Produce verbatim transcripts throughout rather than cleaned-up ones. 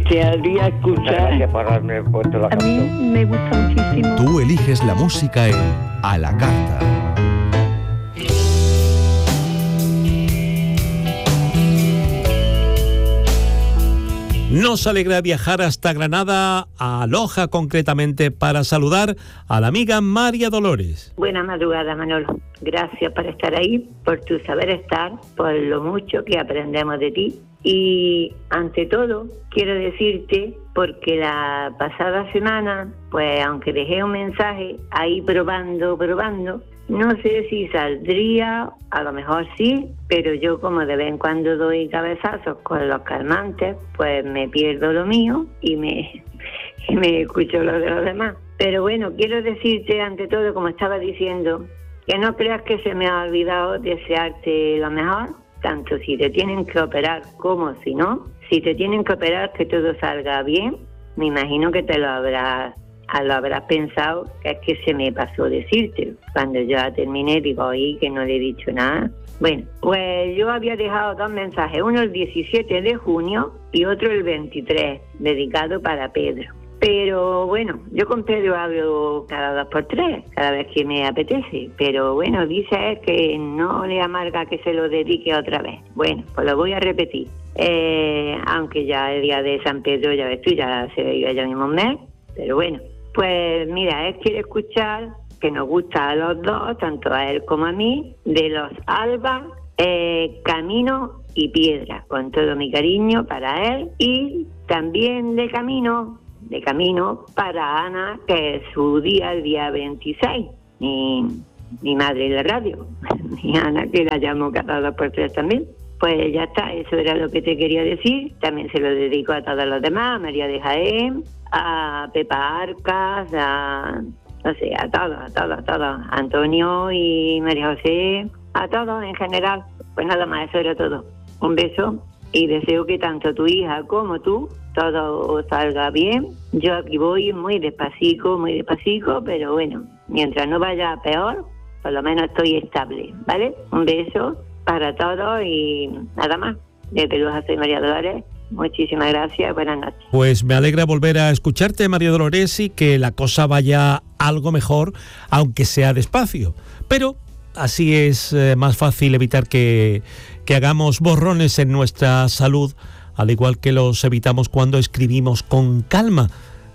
desearía escuchar. Gracias por haberme puesto la A mí canción. me gusta muchísimo. Tú eliges la música en A la Carta. Nos alegra viajar hasta Granada, a Loja concretamente, para saludar a la amiga María Dolores. Buena madrugada, Manolo. Gracias por estar ahí, por tu saber estar, por lo mucho que aprendemos de ti. Y ante todo, quiero decirte, porque la pasada semana, pues aunque dejé un mensaje ahí probando, probando, no sé si saldría, a lo mejor sí, pero yo como de vez en cuando doy cabezazos con los calmantes, pues me pierdo lo mío y me, y me escucho lo de los demás. Pero bueno, quiero decirte ante todo, como estaba diciendo, que no creas que se me ha olvidado desearte lo mejor, tanto si te tienen que operar como si no. Si te tienen que operar, que todo salga bien, me imagino que te lo habrás lo habrás pensado, que es que se me pasó decirte. Cuando yo ya terminé, digo, oye, que no le he dicho nada. Bueno, pues yo había dejado dos mensajes, uno el diecisiete de junio y otro el veintitrés, dedicado para Pedro. Pero bueno, yo con Pedro hablo cada dos por tres, cada vez que me apetece. Pero bueno, dice él que no le amarga que se lo dedique otra vez. Bueno, pues lo voy a repetir. Eh, aunque ya el día de San Pedro, ya ves tú, ya se iba ya mismo un mes. Pero bueno, pues mira, él quiere escuchar, que nos gusta a los dos, tanto a él como a mí, de los Alba, eh, Camino y Piedra, con todo mi cariño para él, y también de Camino, de Camino para Ana, que es su día, el día veintiséis, mi, mi madre en la radio, mi Ana, que la llamo cada dos por tres también. Pues ya está, eso era lo que te quería decir. También se lo dedico a todos los demás, a María de Jaén, a Pepa Arcas, a, no sé, a todos, a todos, a todos, a Antonio y María José, a todos en general. Pues nada más, eso era todo. Un beso y deseo que tanto tu hija como tú, todo salga bien. Yo aquí voy muy despacito, muy despacito, pero bueno, mientras no vaya a peor, por lo menos estoy estable, ¿vale? Un beso para todos y nada más. De Peluja soy María Dolores. Muchísimas gracias, buenas noches. Pues me alegra volver a escucharte, María Dolores, y que la cosa vaya algo mejor, aunque sea despacio. Pero así es eh, más fácil evitar que, que hagamos borrones en nuestra salud, al igual que los evitamos cuando escribimos con calma.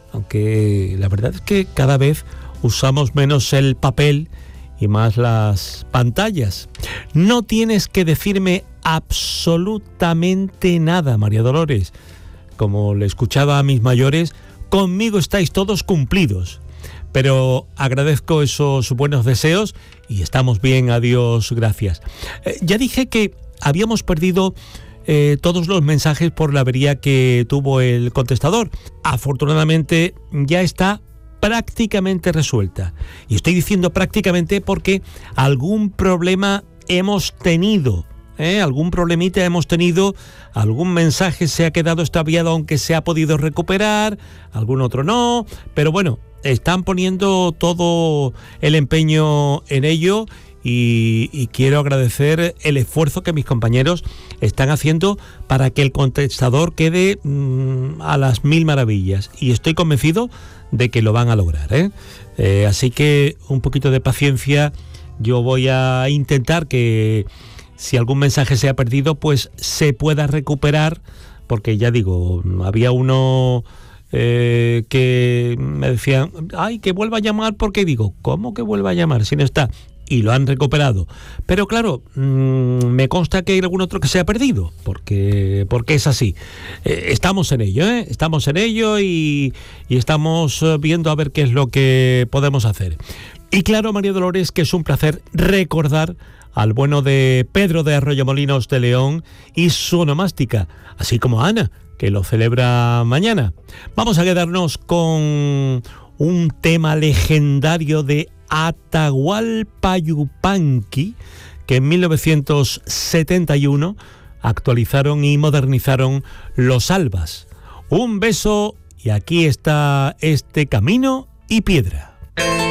Aunque la verdad es que cada vez usamos menos el papel y más las pantallas. No tienes que decirme absolutamente nada, María Dolores. Como le escuchaba a mis mayores, conmigo estáis todos cumplidos. Pero agradezco esos buenos deseos y estamos bien, adiós, gracias. Eh, ya dije que habíamos perdido eh, todos los mensajes por la avería que tuvo el contestador. Afortunadamente ya está prácticamente resuelta. Y estoy diciendo prácticamente porque algún problema hemos tenido, ¿eh? Algún problemita hemos tenido, algún mensaje se ha quedado extraviado aunque se ha podido recuperar, algún otro no, pero bueno, están poniendo todo el empeño en ello y, y quiero agradecer el esfuerzo que mis compañeros están haciendo para que el contestador quede mmm, a las mil maravillas, y estoy convencido de que lo van a lograr, ¿eh? Eh, así que un poquito de paciencia. Yo voy a intentar que si algún mensaje se ha perdido, pues se pueda recuperar, porque ya digo, había uno eh, que me decían, ay, que vuelva a llamar, porque digo, ¿cómo que vuelva a llamar si no está? Y lo han recuperado. Pero claro, mmm, me consta que hay algún otro que se ha perdido, porque, porque es así. Eh, estamos en ello, ¿eh? Estamos en ello y, y estamos viendo a ver qué es lo que podemos hacer. Y claro, María Dolores, que es un placer recordar al bueno de Pedro de Arroyomolinos de León y su onomástica, así como a Ana, que lo celebra mañana. Vamos a quedarnos con un tema legendario de Atahualpa Yupanqui, que en mil novecientos setenta y uno actualizaron y modernizaron los Albas. Un beso y aquí está este Camino y Piedra.